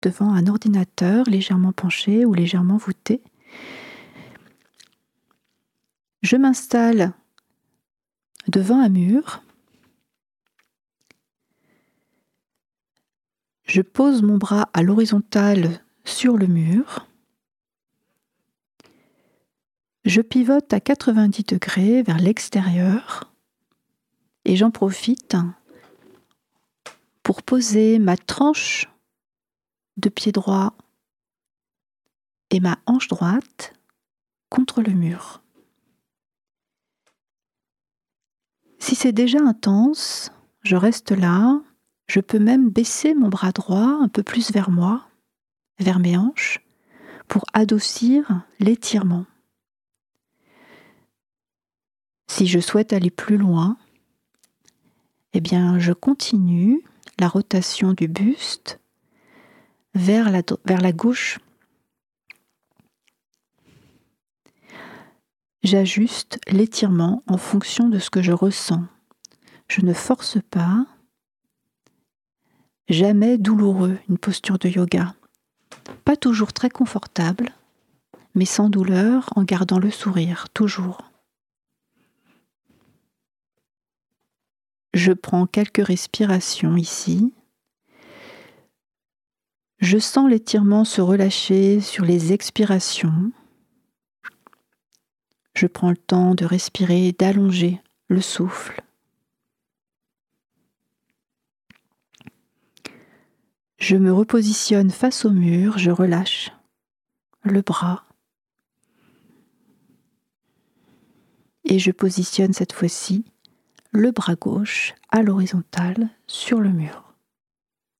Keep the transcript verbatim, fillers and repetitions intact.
devant un ordinateur légèrement penché ou légèrement voûté. Je m'installe devant un mur. Je pose mon bras à l'horizontale sur le mur. Je pivote à quatre-vingt-dix degrés vers l'extérieur et j'en profite pour poser ma tranche de pied droit et ma hanche droite contre le mur. Si c'est déjà intense, je reste là. Je peux même baisser mon bras droit un peu plus vers moi, vers mes hanches, pour adoucir l'étirement. Si je souhaite aller plus loin, eh bien, je continue la rotation du buste vers la, vers la gauche. J'ajuste l'étirement en fonction de ce que je ressens. Je ne force pas. Jamais douloureux, une posture de yoga. Pas toujours très confortable, mais sans douleur, en gardant le sourire, toujours. Je prends quelques respirations ici. Je sens l'étirement se relâcher sur les expirations. Je prends le temps de respirer, d'allonger le souffle. Je me repositionne face au mur, je relâche le bras. Et je positionne cette fois-ci le bras gauche à l'horizontale sur le mur.